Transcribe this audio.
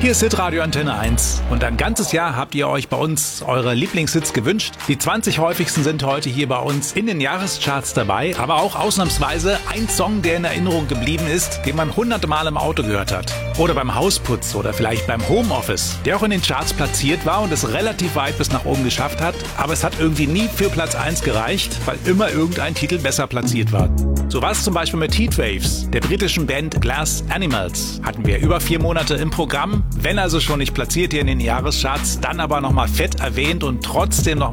Hier ist Hitradio Antenne 1 und ein ganzes Jahr habt ihr euch bei uns eure Lieblingshits gewünscht. Die 20 häufigsten sind heute hier bei uns in den Jahrescharts dabei, aber auch ausnahmsweise ein Song, der in Erinnerung geblieben ist, den man hunderte Mal im Auto gehört hat. Oder beim Hausputz oder vielleicht beim Homeoffice, der auch in den Charts platziert war und es relativ weit bis nach oben geschafft hat, aber es hat irgendwie nie für Platz 1 gereicht, weil immer irgendein Titel besser platziert war. So war es zum Beispiel mit Heatwaves, der britischen Band Glass Animals. Hatten wir über 4 Monate im Programm, wenn also schon nicht platziert hier in den Jahrescharts, dann aber nochmal fett erwähnt und trotzdem nochmal